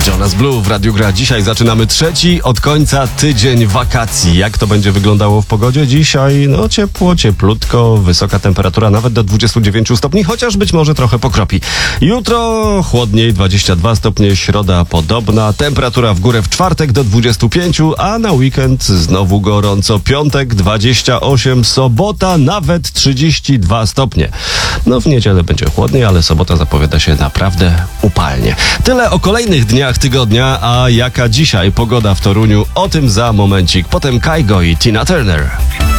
Jonas Blue w Radiu Gra. Dzisiaj zaczynamy trzeci od końca tydzień wakacji. Jak to będzie wyglądało w pogodzie? Dzisiaj ciepło, cieplutko, wysoka temperatura nawet do 29 stopni, chociaż być może trochę pokropi. Jutro chłodniej, 22 stopnie, środa podobna, temperatura w górę w czwartek do 25, a na weekend znowu gorąco. Piątek 28, sobota nawet 32 stopnie. W niedzielę będzie chłodniej, ale sobota zapowiada się naprawdę upalnie. Tyle o kolejnych dniach tygodnia, a jaka dzisiaj pogoda w Toruniu, o tym za momencik. Potem Kygo i Tina Turner.